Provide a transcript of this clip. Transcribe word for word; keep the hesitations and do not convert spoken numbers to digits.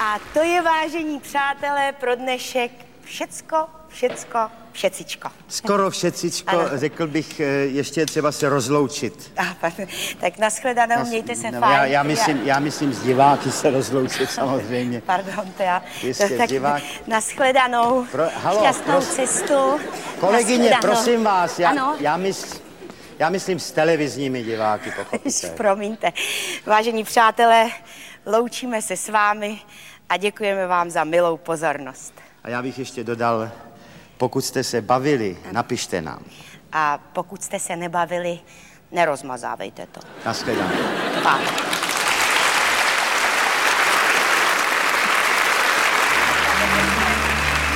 A to je, vážení přátelé, pro dnešek všecko, všecko, všecičko. Skoro všecičko, ano. Řekl bych, ještě třeba se rozloučit. A, tak nashledanou, Nas, mějte se no, fajn. Já, já, myslím, já myslím z diváky se rozloučit samozřejmě. Pardon, to já. Jistě, tak divák. Nashledanou, Pro, halo, šťastnou pros... cestu. Kolegyně, prosím vás, já, ano? já, mysl, já myslím s televizními diváky, pochopíte. Promiňte. Vážení přátelé, loučíme se s vámi a děkujeme vám za milou pozornost. A já bych ještě dodal, pokud jste se bavili, napište nám. A pokud jste se nebavili, nerozmazávejte to. Nashledanou. Pa.